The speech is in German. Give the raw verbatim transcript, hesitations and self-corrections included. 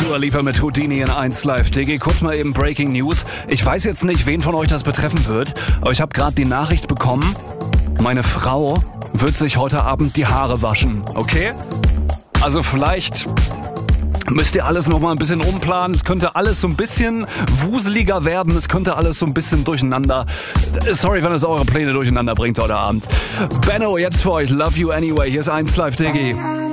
Dua Lipa mit Houdini in eins Live. D G, kurz mal eben Breaking News. Ich weiß jetzt nicht, wen von euch das betreffen wird, aber ich habe gerade die Nachricht bekommen, meine Frau wird sich heute Abend die Haare waschen, okay? Also vielleicht müsst ihr alles noch mal ein bisschen umplanen. Es könnte alles so ein bisschen wuseliger werden. Es könnte alles so ein bisschen durcheinander. Sorry, wenn es eure Pläne durcheinander bringt heute Abend. Benno, jetzt für euch. Love You Anyway. Hier ist eins Live D G.